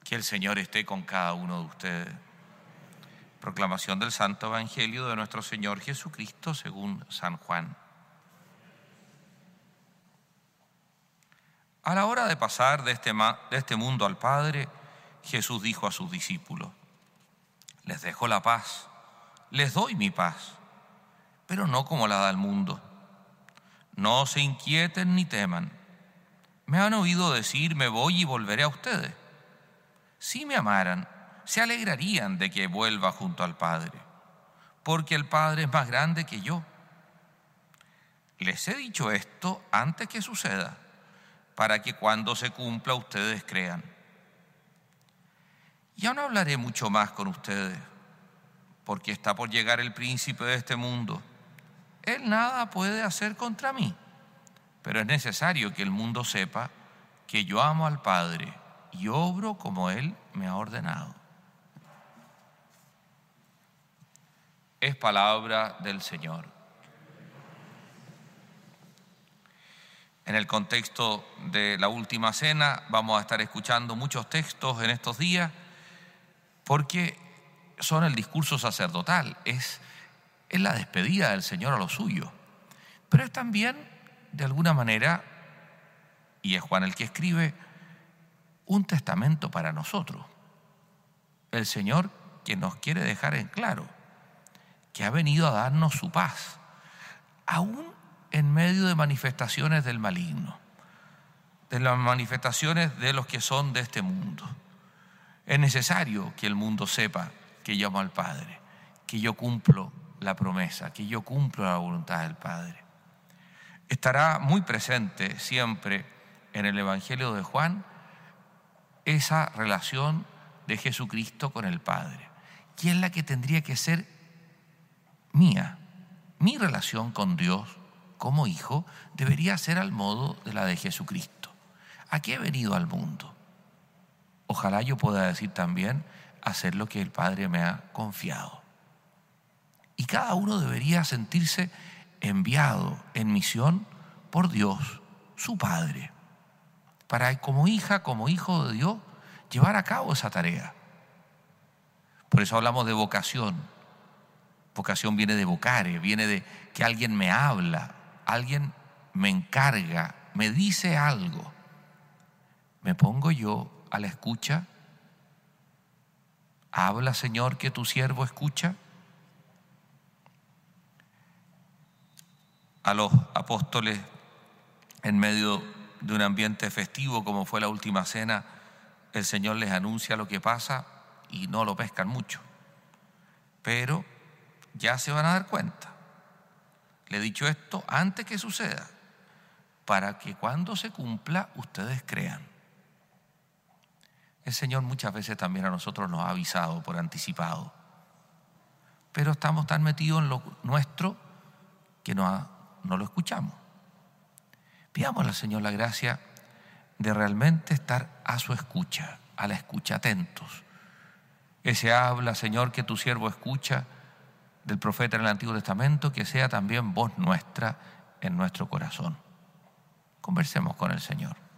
Que el Señor esté con cada uno de ustedes. Proclamación del Santo Evangelio de nuestro Señor Jesucristo según San Juan. A la hora de pasar de este mundo al Padre, Jesús dijo a sus discípulos: les dejo la paz, les doy mi paz, pero no como la da el mundo. No se inquieten ni teman. Me han oído decir: me voy y volveré a ustedes. Si me amaran, se alegrarían de que vuelva junto al Padre, porque el Padre es más grande que yo. Les he dicho esto antes que suceda, para que cuando se cumpla ustedes crean. Ya no hablaré mucho más con ustedes, porque está por llegar el príncipe de este mundo. Él nada puede hacer contra mí, pero es necesario que el mundo sepa que yo amo al Padre y obro como Él me ha ordenado. Es palabra del Señor. En el contexto de la última cena vamos a estar escuchando muchos textos en estos días porque son el discurso sacerdotal, es la despedida del Señor a los suyos, pero es también, de alguna manera, y es Juan el que escribe, un testamento para nosotros. El Señor que nos quiere dejar en claro que ha venido a darnos su paz, aún en medio de manifestaciones del maligno, de las manifestaciones de los que son de este mundo. Es necesario que el mundo sepa que yo amo al Padre, que yo cumplo la promesa, que yo cumplo la voluntad del Padre. Estará muy presente siempre en el Evangelio de Juan esa relación de Jesucristo con el Padre, que es la que tendría que ser mía. Mi relación con Dios como hijo debería ser al modo de la de Jesucristo. ¿A qué he venido al mundo? Ojalá yo pueda decir también hacer lo que el Padre me ha confiado. Y cada uno debería sentirse enviado en misión por Dios, su Padre, para como hija, como hijo de Dios, llevar a cabo esa tarea. Por eso hablamos de vocación. Vocación viene de vocare, viene de que alguien me habla, alguien me encarga, me dice algo. ¿Me pongo yo a la escucha? ¿Habla, Señor, que tu siervo escucha? A los apóstoles, en medio de un ambiente festivo como fue la última cena, el Señor les anuncia lo que pasa y no lo pescan mucho. Pero ya se van a dar cuenta. Le he dicho esto antes que suceda, para que cuando se cumpla ustedes crean. El Señor muchas veces también a nosotros nos ha avisado por anticipado, pero estamos tan metidos en lo nuestro que no lo escuchamos. Pidámosle al Señor la gracia de realmente estar a su escucha, a la escucha, atentos. Ese habla, Señor, que tu siervo escucha del profeta en el Antiguo Testamento, que sea también voz nuestra en nuestro corazón. Conversemos con el Señor.